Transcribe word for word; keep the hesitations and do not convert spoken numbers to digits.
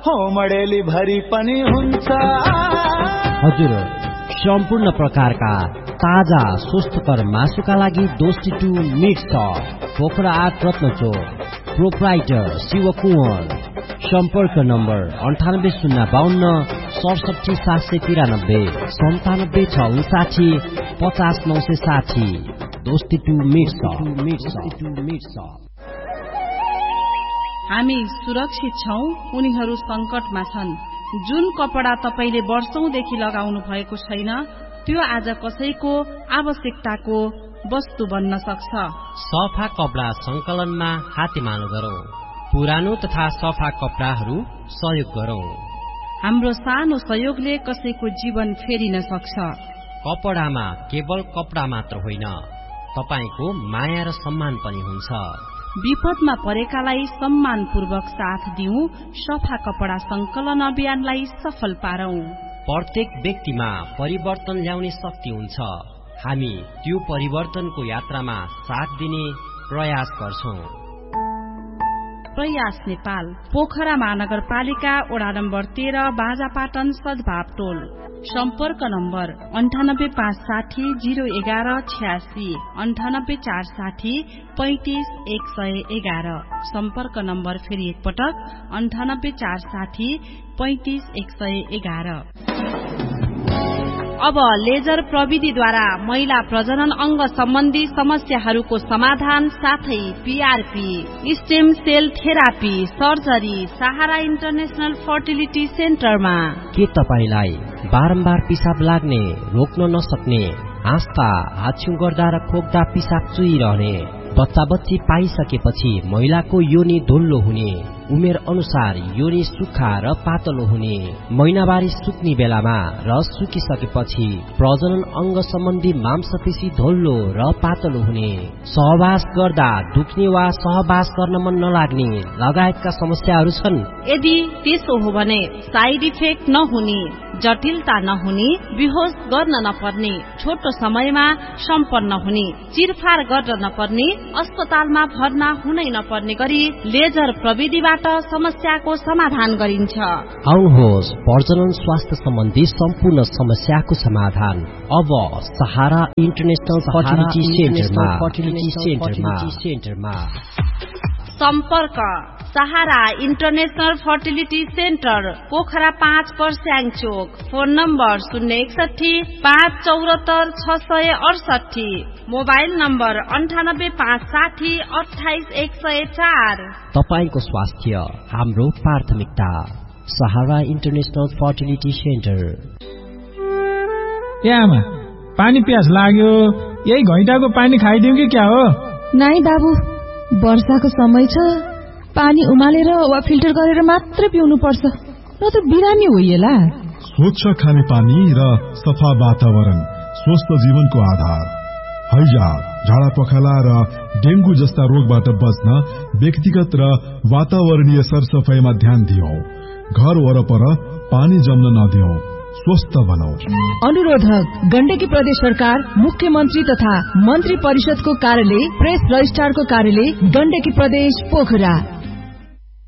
हो मडेली भरि पनि हुन्छ। हजुर, सम्पूर्ण प्रकारका ताजा स्वस्थकर मासुका लागि दोस्ती टू मिट सप, पोखरा आठ रत्नचोक, प्रोप्राइटर शिव कुँवर। सम्पर्क नम्बर अन्ठानब्बे शून्य बाहन्न सडसठी सात सय तिरानब्बे सन्तानब्बे छ उन्साठी पचास नौ सय साठी। दोस्ती टू मिट सप। हामी सुरक्षित छौं, उनीहरू संकटमा छन्। जुन कपडा तपाईले वर्षौंदेखि लगाउनु भएको छैन, त्यो आज कसैको आवश्यकताको वस्तु बन्न सक्छ। सफा कपडा संकलनमा हातेमालो गरौं, पुरानो तथा सफा कपडाहरू सहयोग गरौं। हाम्रो सानो सहयोगले कसैको जीवन फेरिन सक्छ। कपडामा केवल कपडा मात्र होइन, तपाईको माया र सम्मान पनि हुन्छ। विपदमा परेकालाई सम्मानपूर्वक साथ दिउँ, सफा कपडा संकलन अभियानलाई सफल पारौं। प्रत्येक व्यक्तिमा परिवर्तन ल्याउने शक्ति हुन्छ। हामी त्यो परिवर्तनको यात्रामा साथ दिने प्रयास गर्छौं। प्रयास नेपाल, पोखरा महानगरपालिका, वडा नम्बर तेह्र, बाजापाटन, सद्भाव टोल। सम्पर्क नम्बर अन्ठानब्बे पाँच साठी जीरो एघार छ्यासी अन्ठानब्बे चार साठी पैंतिस एक सय एघार। सम्पर्क नम्बर फेरि एकपटक अन्ठानब्बे चार साठी पैंतिस एक सय एघार। अब लेजर प्रविधिद्वारा महिला प्रजनन अंग सम्बन्धी समस्याहरूको समाधान साथै PRP, stem sale therapy, surgery सहारा इन्टरनेशनल फर्टिलिटी सेन्टरमा। के तपाईलाई बारम्बार पिसाब लाग्ने, रोक्न नसक्ने, हाँस्दा हाछ्यौं गर्दा र खोक्दा पिसाब चुइरहने, बच्चा बच्ची पाइसकेपछि महिलाको योनि धुल्लो हुने, उमेर अनुसार योनि सुक्खा र पातलो हुने, महिनावारी सुक्ने बेलामा र सुकिसकेपछि प्रजनन अंग सम्बन्धी मांसपेशी धुल्लो र पातलो हुने, सहवास गर्दा दुख्ने वा सहवास गर्न मन नलाग्ने लगायतका समस्याहरू छन्। यदि त्यसो हो भने साइड इफेक्ट नहुने, जटिलता नहुने, बेहोस गर्न नपर्ने, छोटो समयमा सम्पन्न हुने, चिरफार गर्न नपर्ने, अस्पतालमा भर्ना हुनै नपर्ने गरी लेजर प्रविधिबाट समस्याको समाधान गरिन्छ। आउनुहोस्, प्रजनन स्वास्थ्य सम्बन्धी सम्पूर्ण समस्याको समाधान अब सहारा इन्टरनेशनल फर्टिलिटी सेन्टरमा। सम्पर्क सहारा इन्टरनेशनल फर्टिलिटी सेन्टर, पोखरा पाँच पर्स्याङ चोक। फोन नम्बर शून्य एकसठी पाँच चौरात्तर छ सय अडसठी। मोबाइल नम्बर अन्ठानब्बे पाँच साठी अठाइस एक सय चार। तपाईको स्वास्थ्य हाम्रो प्राथमिकता। सहारा इन्टरनेशनल फर्टिलिटी सेन्टर। ए आमा, पानी प्यास लाग्यो, यही घैटाको पानी खाइदिउ कि क्या हो? नाइ बाबु, वर्षाको समय छ, पानी उमालेर वा फिल्टर गरेर मात्र पिउनु पर्छ, न त बिरामी होइएला। स्वच्छ खाने पानी र सफा वातावरण स्वस्थ जीवनको आधार। हैजा, झाडा पखाला र डेंगू जस्ता रोगबाट बच्न व्यक्तिगत र वातावरणीय सरसफाईमा ध्यान दियौं। घर वरपर पानी जम्न नदियौं, स्वस्थ बनाऊ। अनुरोधक गण्डकी प्रदेश सरकार, मुख्यमन्त्री तथा मन्त्री परिषदको कार्यालय, प्रेस रजिस्ट्रारको कार्यालय, गण्डकी प्रदेश, पोखरा।